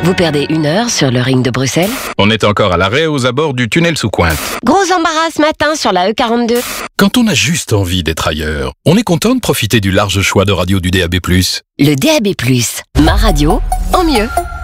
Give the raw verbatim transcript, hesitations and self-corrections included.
Vous perdez une heure sur le ring de Bruxelles. On est encore à l'arrêt aux abords du tunnel sous Cointe. Gros embarras ce matin sur la E quarante-deux. Quand on a juste envie d'être ailleurs, on est content de profiter du large choix de radio du D A B plus. Le D A B plus, ma radio en mieux.